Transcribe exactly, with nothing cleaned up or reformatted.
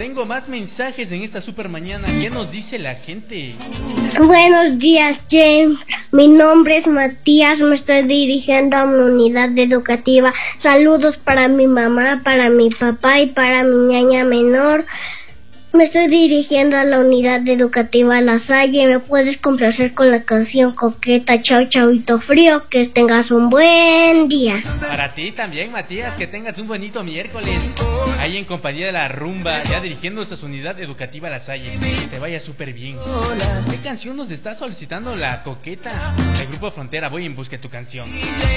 Tengo más mensajes en esta super mañana. ¿Qué nos dice la gente? Buenos días, James. Mi nombre es Matías. Me estoy dirigiendo a mi unidad educativa. Saludos para mi mamá, para mi papá y para mi ñaña menor. Me estoy dirigiendo a la unidad educativa La Salle. ¿Me puedes complacer con la canción Coqueta? Chau, chauito frío. Que tengas un buen día. Para ti también, Matías, que tengas un bonito miércoles. Ahí en compañía de la rumba, ya dirigiéndose a su unidad educativa La Salle. Que te vaya súper bien. ¿Qué canción nos está solicitando la Coqueta? El grupo Frontera, voy en busca de tu canción.